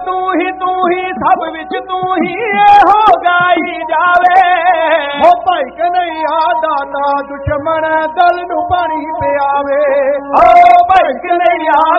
तू ही सब विच तू ही हो गाई जावे। ओ भाई कन्हैया दाता दुश्मन दल नू पानी पियावे। ओ भाई कन्हैया